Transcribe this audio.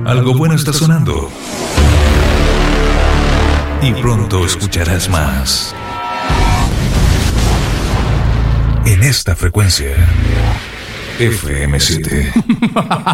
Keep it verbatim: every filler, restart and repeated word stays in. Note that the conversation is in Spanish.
Algo bueno está sonando. Y pronto escucharás más. En esta frecuencia. F M siete.